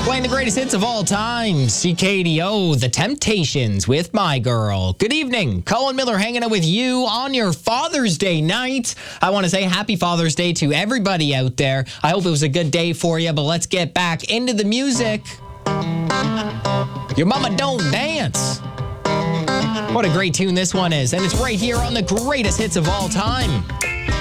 Playing the greatest hits of all time, CKDO, The Temptations with My Girl. Good evening. Colin Miller hanging out with you on your Father's Day night. I want to say happy Father's Day to everybody out there. I hope it was a good day for you, but let's get back into the music. Your Mama Don't Dance. What a great tune this one is, and it's right here on the greatest hits of all time.